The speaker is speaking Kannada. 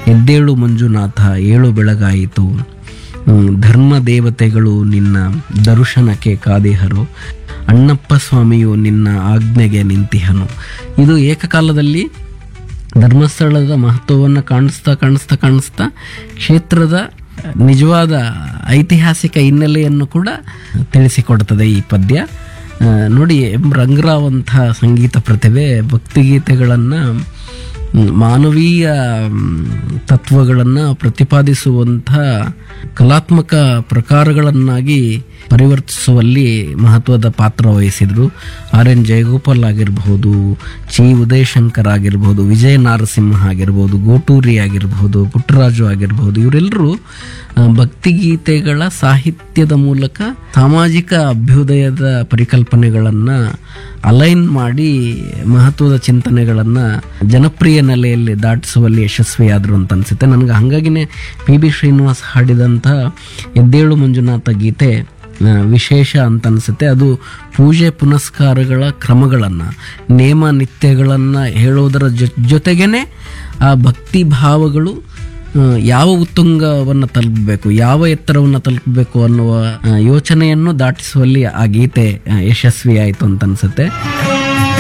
ಎದ್ದೇಳು ಮಂಜುನಾಥ ಏಳು ಬೆಳಗಾಯಿತು, ಧರ್ಮ ದೇವತೆಗಳು ನಿನ್ನ ದರ್ಶನಕ್ಕೆ ಕಾದಿಹರು, ಅಣ್ಣಪ್ಪ ಸ್ವಾಮಿಯು ನಿನ್ನ ಆಜ್ಞೆಗೆ ನಿಂತಿಹನು. ಇದು ಏಕಕಾಲದಲ್ಲಿ ಧರ್ಮಸ್ಥಳದ ಮಹತ್ವವನ್ನು ಕಾಣಿಸ್ತಾ ಕ್ಷೇತ್ರದ ನಿಜವಾದ ಐತಿಹಾಸಿಕ ಹಿನ್ನೆಲೆಯನ್ನು ಕೂಡ ತಿಳಿಸಿಕೊಡ್ತದೆ ಈ ಪದ್ಯ. ನೋಡಿ, ರಂಗರಾವ್ ಅಂಥ ಸಂಗೀತ ಪ್ರತಿಭೆ ಭಕ್ತಿಗೀತೆಗಳನ್ನು ಮಾನವೀಯ ತತ್ವಗಳನ್ನು ಪ್ರತಿಪಾದಿಸುವಂಥ ಕಲಾತ್ಮಕ ಪ್ರಕಾರಗಳನ್ನಾಗಿ ಪರಿವರ್ತಿಸುವಲ್ಲಿ ಮಹತ್ವದ ಪಾತ್ರ ವಹಿಸಿದರು. RN ಜಯಗೋಪಾಲ್ ಆಗಿರಬಹುದು, ಚಿ ಉದಯಶಂಕರ್ ಆಗಿರ್ಬೋದು, ವಿಜಯ ನಾರಸಿಂಹ ಆಗಿರ್ಬೋದು, ಗೋಟೂರಿ ಆಗಿರಬಹುದು, ಪುಟ್ಟರಾಜು ಆಗಿರಬಹುದು, ಇವರೆಲ್ಲರೂ ಭಕ್ತಿಗೀತೆಗಳ ಸಾಹಿತ್ಯದ ಮೂಲಕ ಸಾಮಾಜಿಕ ಅಭ್ಯುದಯದ ಪರಿಕಲ್ಪನೆಗಳನ್ನು ಅಲೈನ್ ಮಾಡಿ ಮಹತ್ವದ ಚಿಂತನೆಗಳನ್ನು ಜನಪ್ರಿಯ ನೆಲೆಯಲ್ಲಿ ದಾಟಿಸುವಲ್ಲಿ ಯಶಸ್ವಿಯಾದರು ಅಂತ ಅನಿಸುತ್ತೆ ನನಗೆ. ಹಾಗಾಗಿನೇ PB ಶ್ರೀನಿವಾಸ್ ಹಾಡಿದಂಥ ಎದ್ದೇಳು ಮಂಜುನಾಥ ಗೀತೆ ವಿಶೇಷ ಅಂತ ಅನಿಸುತ್ತೆ. ಅದು ಪೂಜೆ ಪುನಸ್ಕಾರಗಳ ಕ್ರಮಗಳನ್ನು, ನೇಮ ನಿತ್ಯಗಳನ್ನು ಹೇಳೋದರ ಜೊತೆಗೇನೆ ಆ ಭಕ್ತಿ ಭಾವಗಳು ಯಾವ ಉತ್ತುಂಗವನ್ನು ತಲುಪಬೇಕು, ಯಾವ ಎತ್ತರವನ್ನು ತಲುಪಬೇಕು ಅನ್ನುವ ಯೋಚನೆಯನ್ನು ದಾಟಿಸುವಲ್ಲಿ ಆ ಗೀತೆ ಯಶಸ್ವಿಯಾಯಿತು ಅಂತ ಅನಿಸುತ್ತೆ.